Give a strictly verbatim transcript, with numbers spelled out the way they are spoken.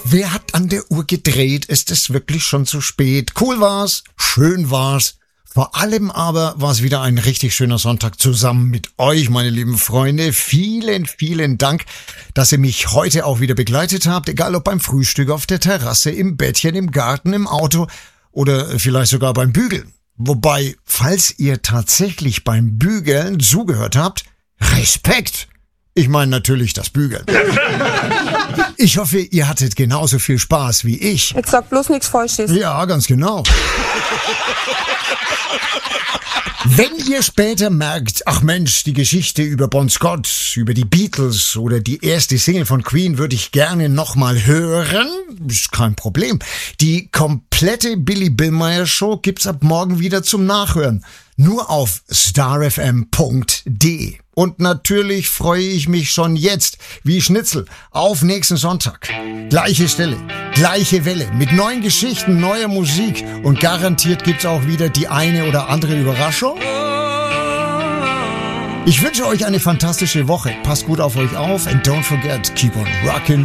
Wer hat an der Uhr gedreht? Ist es wirklich schon zu spät? Cool war's, schön war's. Vor allem aber war es wieder ein richtig schöner Sonntag zusammen mit euch, meine lieben Freunde. Vielen, vielen Dank, dass ihr mich heute auch wieder begleitet habt. Egal ob beim Frühstück, auf der Terrasse, im Bettchen, im Garten, im Auto oder vielleicht sogar beim Bügeln. Wobei, falls ihr tatsächlich beim Bügeln zugehört habt, Respekt! Ich meine natürlich das Bügeln. Ich hoffe, ihr hattet genauso viel Spaß wie ich. Jetzt sag bloß nichts Falsches. Ja, ganz genau. Wenn ihr später merkt, ach Mensch, die Geschichte über Bon Scott, über die Beatles oder die erste Single von Queen würde ich gerne nochmal hören, ist kein Problem. Die komplette Billy Billmeyer Show gibt's ab morgen wieder zum Nachhören. Nur auf star f m punkt d e. Und natürlich freue ich mich schon jetzt, wie Schnitzel, auf nächsten Sonntag. Gleiche Stelle, gleiche Welle, mit neuen Geschichten, neuer Musik und garantiert gibt's auch wieder die eine oder andere Überraschung. Ich wünsche euch eine fantastische Woche. Passt gut auf euch auf and don't forget, keep on rockin'.